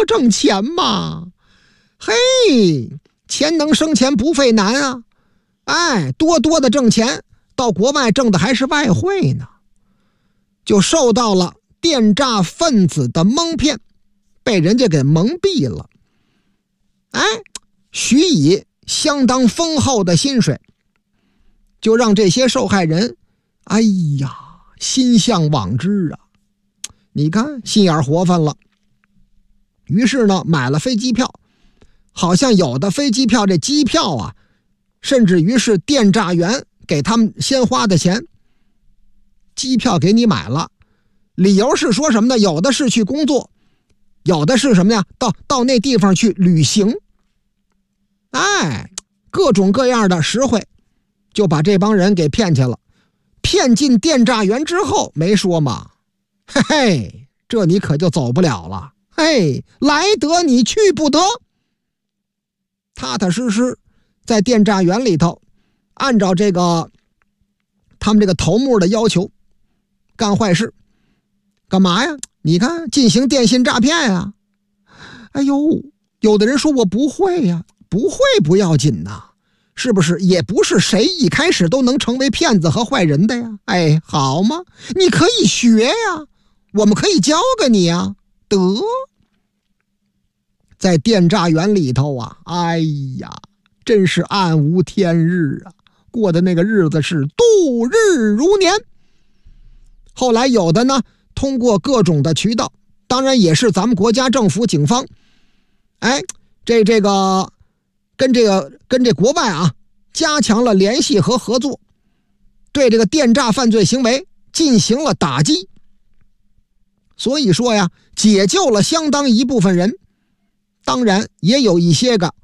多挣钱嘛。嘿，钱能生钱不费难啊。哎，多的挣钱，到国外挣的还是外汇呢。就受到了电诈分子的蒙骗，被人家给蒙蔽了。哎，许以相当丰厚的薪水，就让这些受害人，哎呀，心向往之啊！你看，心眼活泛了。于是呢，买了飞机票，好像有的飞机票这机票啊，甚至于是电诈员给他们先花的钱，机票给你买了，理由是说什么呢？有的是去工作，有的是什么呀？到那地方去旅行。哎，各种各样的实惠，就把这帮人给骗去了。骗进电诈园之后，没说嘛，嘿嘿，这你可就走不了了。嘿，来得你去不得。踏踏实实在电诈园里头，按照这个他们这个头目的要求干坏事。干嘛呀？你看，进行电信诈骗呀。哎呦，有的人说我不会呀，不会不要紧呐，是不是？也不是谁一开始都能成为骗子和坏人的呀。哎，好吗？你可以学呀，我们可以教给你呀。得，在电诈园里头啊，哎呀，真是暗无天日啊，过的那个日子是度日如年。后来有的呢，通过各种的渠道，当然也是咱们国家政府警方，哎，这个跟这国外啊加强了联系和合作，对这个电诈犯罪行为进行了打击。所以说呀，解救了相当一部分人，当然也有一些个